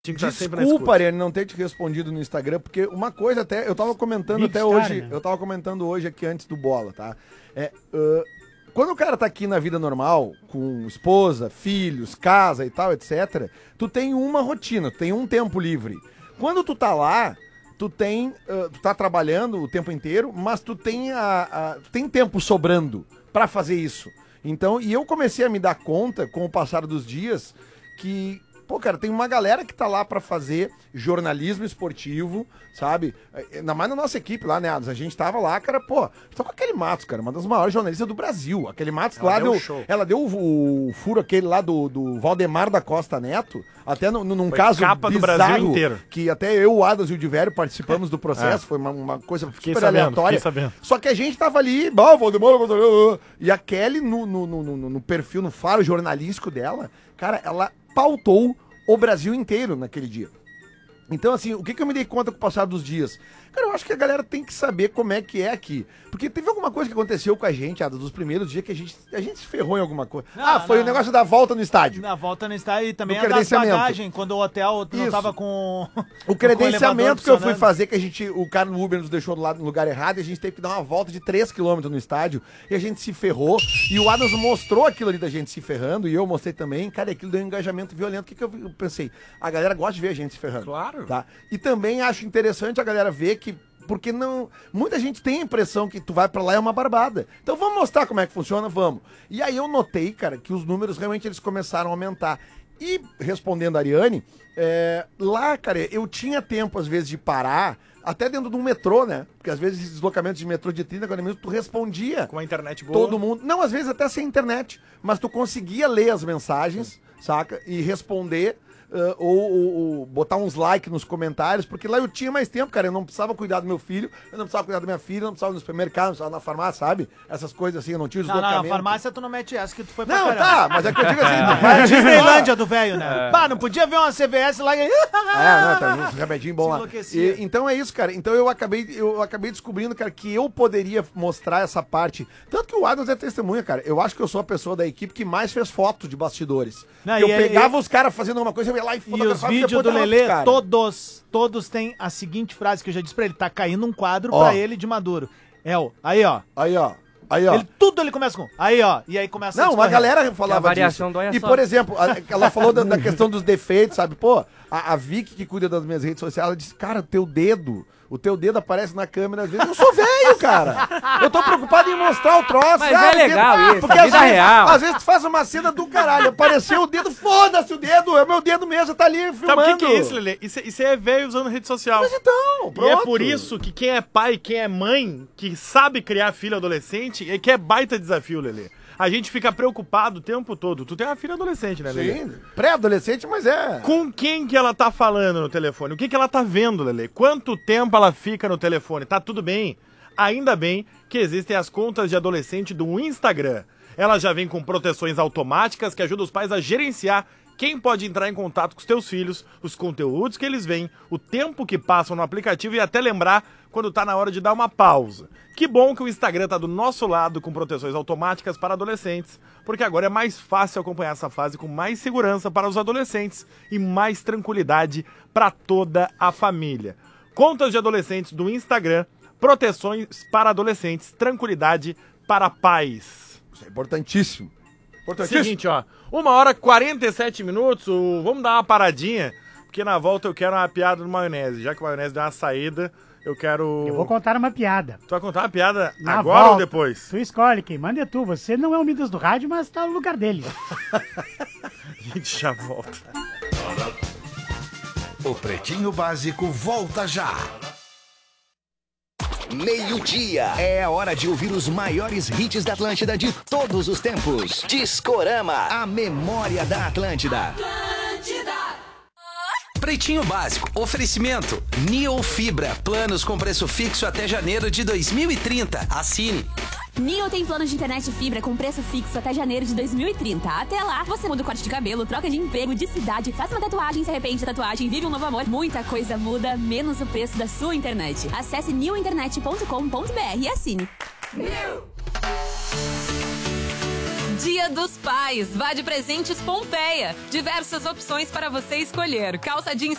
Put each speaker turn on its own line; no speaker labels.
Desculpa, Ariane, não ter te respondido no Instagram, porque uma coisa até, eu tava comentando até hoje, eu tava comentando hoje aqui antes do Bola, tá? Quando o cara tá aqui na vida normal, com esposa, filhos, casa e tal, etc., tu tem uma rotina, tu tem um tempo livre. Quando tu tá lá, tu tá trabalhando o tempo inteiro, mas tu tem tem tempo sobrando pra fazer isso. Então, e eu comecei a me dar conta, com o passar dos dias, que... Pô, cara, tem uma galera que tá lá pra fazer jornalismo esportivo, sabe? Ainda mais na nossa equipe lá, né? A gente tava lá, cara, pô, só com aquele Matos, cara, uma das maiores jornalistas do Brasil. Aquele Matos ela deu o furo aquele lá do Valdemar da Costa Neto, até num caso
capa bizarro, do Brasil inteiro.
Que até eu, o Adas e o Divério participamos do processo, foi uma coisa super aleatória. Só que a gente tava ali, Valdemar, e a Kelly no perfil, no faro jornalístico dela, cara, ela pautou o Brasil inteiro naquele dia. Então, assim, o que eu me dei conta com o passar dos dias? Cara, eu acho que a galera tem que saber como é que é aqui. Porque teve alguma coisa que aconteceu com a gente, dos primeiros dias que a gente se ferrou em alguma coisa. Foi o negócio da volta no estádio.
Na volta no estádio e também a das bagagens, quando o hotel não tava com...
O credenciamento que eu fui fazer, que o cara no Uber nos deixou no lugar errado, e a gente teve que dar uma volta de 3 km no estádio, e a gente se ferrou, e o Adams mostrou aquilo ali da gente se ferrando, e eu mostrei também, cara, aquilo deu um engajamento violento. O que eu pensei? A galera gosta de ver a gente se ferrando.
Claro.
Tá? E também acho interessante a galera ver que porque não, muita gente tem a impressão que tu vai pra lá é uma barbada. Então vamos mostrar como é que funciona, vamos. E aí eu notei, cara, que os números realmente eles começaram a aumentar. E respondendo a Ariane, lá, cara, eu tinha tempo às vezes de parar, até dentro de um metrô, né? Porque às vezes esses deslocamentos de metrô de 30, 40 minutos, tu respondia.
Com a internet boa.
Todo mundo. Não, às vezes até sem internet. Mas tu conseguia ler as mensagens, saca? E responder. Ou botar uns likes nos comentários, porque lá eu tinha mais tempo, cara, eu não precisava cuidar do meu filho, eu não precisava cuidar da minha filha, eu não precisava ir no supermercado, não precisava na farmácia, sabe? Essas coisas assim, eu não tinha deslocamento.
Não, na farmácia tu não mete essa que tu foi pra
não,
caramba.
Tá, mas é que eu digo assim, tu vai
a Disneylândia do velho, né? Não podia ver uma CVS lá e...
tá um remedinho bom lá. Então é isso, cara, então eu acabei descobrindo, cara, que eu poderia mostrar essa parte, tanto que o Adams é testemunha, cara, eu acho que eu sou a pessoa da equipe que mais fez foto de bastidores. Não, eu pegava os caras fazendo alguma coisa, eu ia lá e fotografava.
E os vídeos do Lelê, todos têm a seguinte frase que eu já disse pra ele, tá caindo um quadro pra ele de Maduro. Aí, ó. Ele começa com, aí, ó, e aí começa
a galera falava
variação
disso. E, por exemplo, ela falou da questão dos defeitos, sabe? Pô, a Vicky, que cuida das minhas redes sociais, ela disse, cara, o teu dedo aparece na câmera às vezes. Eu sou velho, cara. Eu tô preocupado em mostrar o troço.
Mas é legal isso,
porque às vezes tu faz uma cena do caralho, apareceu o dedo, foda-se o dedo, é o meu dedo mesmo, tá ali filmando.
Sabe o que é isso, Lelê? Isso é velho usando rede social.
Mas então, pronto.
E é por isso que quem é pai, quem é mãe, que sabe criar filho adolescente, é que é baita desafio, Lelê. A gente fica preocupado o tempo todo. Tu tem uma filha adolescente, né, Lelê?
Sim, pré-adolescente, mas é...
Com quem que ela tá falando no telefone? O que ela tá vendo, Lelê? Quanto tempo ela fica no telefone? Tá tudo bem? Ainda bem que existem as contas de adolescente do Instagram. Ela já vem com proteções automáticas que ajudam os pais a gerenciar quem pode entrar em contato com os teus filhos, os conteúdos que eles veem, o tempo que passam no aplicativo e até lembrar quando tá na hora de dar uma pausa. Que bom que o Instagram tá do nosso lado com proteções automáticas para adolescentes, porque agora é mais fácil acompanhar essa fase com mais segurança para os adolescentes e mais tranquilidade para toda a família. Contas de adolescentes do Instagram, proteções para adolescentes, tranquilidade para pais.
Isso é importantíssimo.
Seguinte, ó, 1h47, vamos dar uma paradinha, porque na volta eu quero uma piada do maionese, já que o maionese deu uma saída, eu
vou contar uma piada.
Tu vai contar uma piada
na
agora
volta,
ou depois?
Tu escolhe, quem manda é tu, você não é o Midas do rádio, mas tá no lugar dele.
A gente já volta.
O Pretinho Básico volta já.
Meio-dia. É a hora de ouvir os maiores hits da Atlântida de todos os tempos. Discorama, a memória da Atlântida.
Pretinho Básico, oferecimento Neo Fibra, planos com preço fixo até janeiro de 2030. Assine.
Neo tem planos de internet fibra com preço fixo até janeiro de 2030. Até lá, você muda o corte de cabelo, troca de emprego, de cidade, faz uma tatuagem, se arrepende da tatuagem, vive um novo amor. Muita coisa muda, menos o preço da sua internet. Acesse neointernet.com.br e assine.
Dia dos Pais. Vá de Presentes Pompeia. Diversas opções para você escolher. Calça jeans